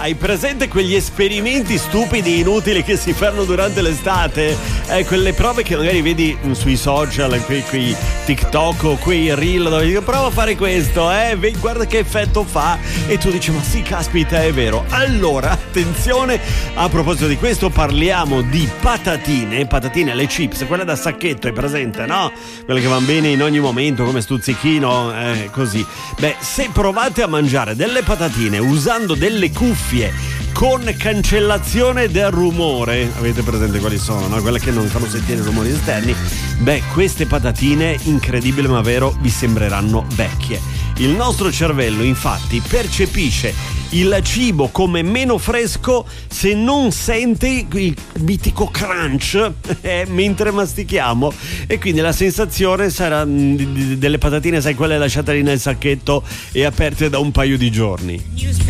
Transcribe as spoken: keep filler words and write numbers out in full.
Hai presente quegli esperimenti stupidi, inutili che si fanno durante l'estate? Eh, quelle prove che magari vedi sui social, quei, quei TikTok o quei reel dove dico prova a fare questo, eh, guarda che effetto fa, e tu dici ma sì, caspita, è vero. Allora, attenzione, a proposito di questo parliamo di patatine, patatine, le chips, quelle da sacchetto, è presente, no? Quelle che vanno bene in ogni momento come stuzzichino, eh, così. Beh, se provate a mangiare delle patatine usando delle cuffie con cancellazione del rumore, avete presente quali sono, no? Quelle che non fanno sentire i rumori esterni, beh, queste patatine, incredibile ma vero, vi sembreranno vecchie. Il nostro cervello infatti percepisce il cibo come meno fresco se non sente il mitico crunch eh, mentre mastichiamo, e quindi la sensazione sarà mh, delle patatine, sai, quelle lasciate lì nel sacchetto e aperte da un paio di giorni.